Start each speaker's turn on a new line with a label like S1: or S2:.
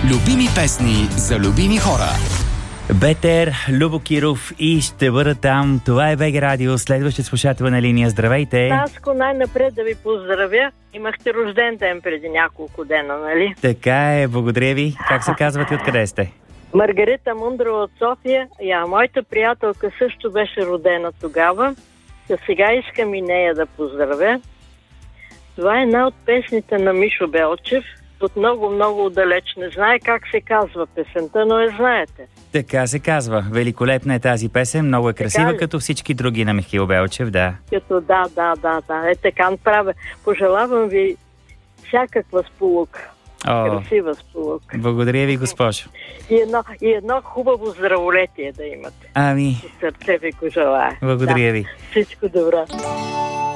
S1: Любими песни за любими хора.
S2: Бетер, Любо Киров и ще бъда там. Това е БГ Радио. Следващия слушател на линия. Здравейте!
S3: Таско, най-напред да ви поздравя. Имахте рожден ден преди няколко дена, нали?
S2: Така е, благодаря ви. Как се казвате, откъде сте?
S3: Маргарита Мундрова от София. Моята приятелка също беше родена тогава. Сега искам и нея да поздравя. Това е една от песните на Мишо Белчев. От много отдалеч. Не знае как се казва песента, но я знаете.
S2: Така се казва. Великолепна е тази песен. Много е красива,
S3: ли?
S2: като всички други на Михаил Белчев, да.
S3: Като да. Е така направя. Пожелавам ви всякаква сполука. Красива сполука.
S2: Благодаря ви, госпожо.
S3: И едно хубаво здраволетие да имате.
S2: Ами.
S3: И сърце ви го желая.
S2: Благодаря ви.
S3: Всичко добро.